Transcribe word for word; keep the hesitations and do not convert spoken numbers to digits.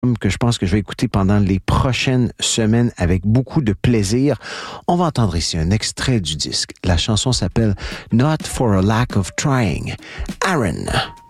que je pense que je vais écouter pendant les prochaines semaines avec beaucoup de plaisir. On va entendre ici un extrait du disque. La chanson s'appelle Not for a Lack of Trying. Aaron.